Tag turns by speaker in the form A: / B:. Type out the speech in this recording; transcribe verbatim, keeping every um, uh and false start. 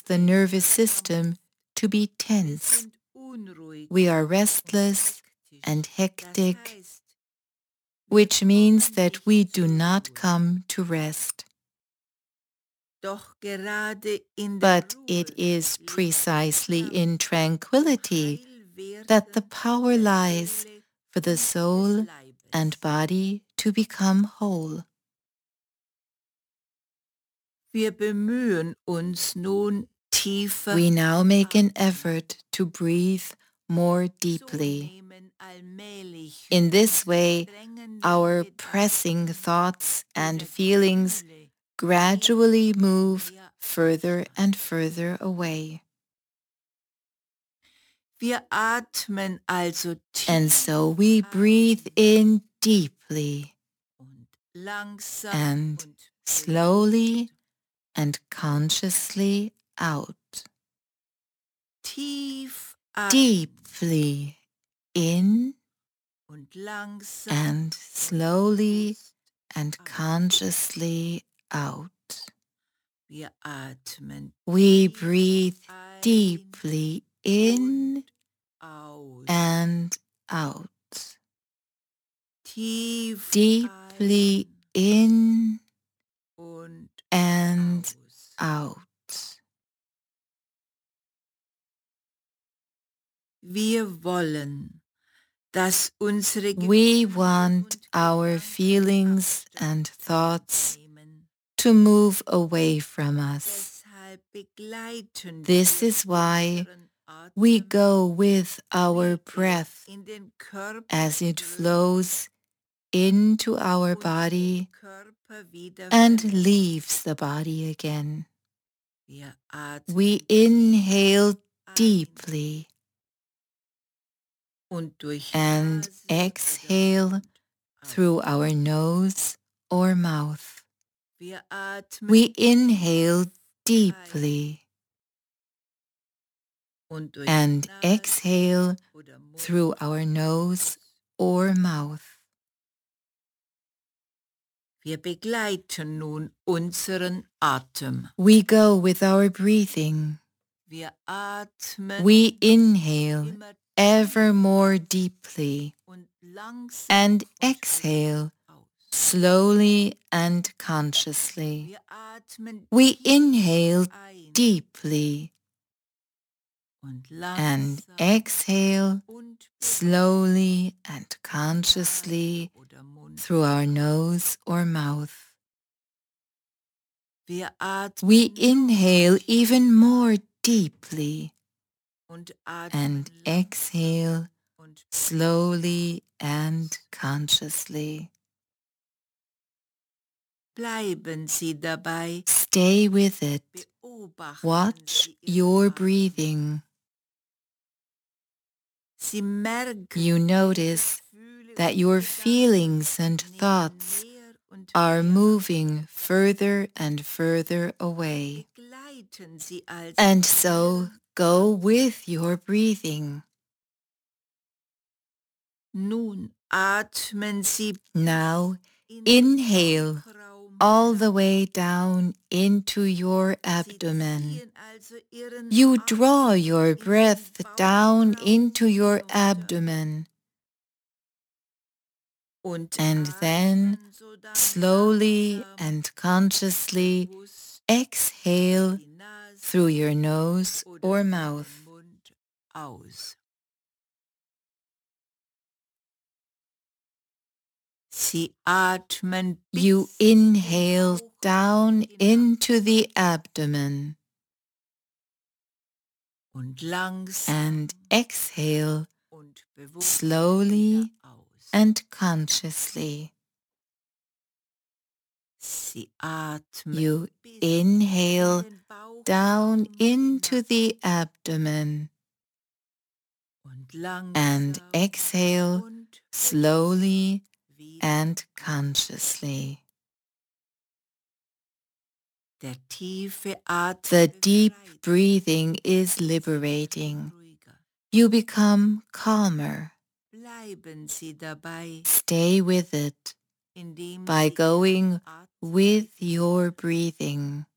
A: the nervous system to be tense. We are restless and hectic, which means that we do not come to rest. But it is precisely in tranquility that the power lies for the soul and body to become whole.
B: Wir bemühen uns nun, tiefer
A: We now make an effort to breathe more deeply. In this way, our pressing thoughts and feelings gradually move further and further away.
B: Wir atmen also tief
A: And so we breathe in deeply
B: und langsam
A: and
B: und
A: slowly and consciously out.
B: Tief atmen
A: Deeply in
B: und langsam
A: and slowly and consciously out.
B: Wir atmen
A: We
B: tief
A: breathe
B: ein
A: deeply in
B: aus.
A: and out.
B: Tief
A: Deeply in
B: und
A: and
B: aus.
A: out.
B: Wir wollen, dass unsere
A: We
B: Gefühle
A: want
B: und
A: our
B: Gedanken
A: feelings
B: Abstand
A: and thoughts
B: nehmen.
A: to move away from us.
B: Deshalb begleiten
A: This
B: wir
A: is why
B: unseren Atem
A: we go with our
B: wie er
A: breath
B: in den Körper
A: as it
B: strömt
A: flows into our
B: und den
A: body
B: Körper wieder
A: and
B: verlässt.
A: leaves the body again.
B: Wir atmen
A: We inhale
B: ein
A: deeply
B: und durch
A: and
B: Nase oder
A: exhale
B: Mund
A: through
B: aus.
A: our nose or mouth.
B: Wir atmen
A: We inhale
B: ein
A: deeply
B: und durch
A: and
B: Nase
A: exhale
B: oder Mund
A: through our nose or mouth.
B: Wir begleiten nun unseren Atem.
A: We go with our breathing.
B: Wir atmen
A: We inhale
B: immer
A: ever more deeply
B: und langsam
A: and
B: und
A: exhale
B: aus.
A: slowly and consciously.
B: Wir atmen
A: We
B: tief
A: inhale
B: ein
A: deeply
B: und
A: and
B: langsam
A: exhale
B: und
A: slowly and consciously
B: oder Mund.
A: through our nose or mouth.
B: Wir atmen
A: We inhale even more deeply
B: und
A: and
B: atmen
A: exhale
B: und
A: slowly and consciously.
B: bleiben Sie dabei.
A: Stay with it.
B: Beobachten
A: Watch
B: Sie Ihren
A: your
B: Atem.
A: breathing.
B: Sie merken,
A: You notice
B: Gefühle
A: that
B: und
A: your
B: Gedanken
A: feelings and
B: nehmen
A: thoughts
B: mehr und
A: are
B: mehr
A: moving further and further away.
B: Begleiten Sie also
A: And so
B: Ihren
A: go
B: Atem.
A: with your breathing.
B: Nun atmen Sie
A: Now
B: in den
A: inhale
B: Bauchraum
A: all
B: hinein.
A: the way down into your
B: Sie
A: abdomen.
B: ziehen also Ihren
A: You draw
B: Atem
A: your
B: in den
A: breath down
B: Bauchraum
A: into your
B: hinunter
A: abdomen
B: und
A: and then
B: atmen sodann
A: slowly
B: langsam
A: and consciously
B: bewusst
A: exhale
B: die Nase
A: through your nose
B: oder
A: or
B: den
A: mouth.
B: Mund aus. Sie atmen
A: You
B: bis in den
A: inhale
B: Bauchraum
A: down
B: hinein
A: into the abdomen
B: und langsam
A: and exhale
B: und bewusst
A: slowly
B: wieder aus.
A: and consciously.
B: Sie atmen
A: You
B: bis
A: inhale
B: in den Bauchraum
A: down into
B: hinein
A: the abdomen
B: und
A: and
B: langsam
A: exhale
B: und
A: slowly
B: wieder
A: and consciously.
B: der tiefe Atem
A: The deep
B: befreit.
A: breathing is liberating. You become calmer.
B: Bleiben Sie dabei,
A: Stay with it
B: indem
A: by
B: Sie Ihren
A: going
B: Atem
A: with your breathing.